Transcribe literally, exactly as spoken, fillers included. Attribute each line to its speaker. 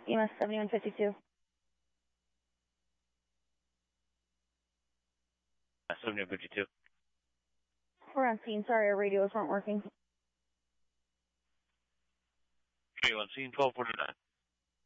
Speaker 1: E M S seventy-one fifty-two.
Speaker 2: seventy-one fifty-two.
Speaker 1: We're on scene. Sorry, our radios weren't working.
Speaker 2: Okay, on scene twelve forty-nine.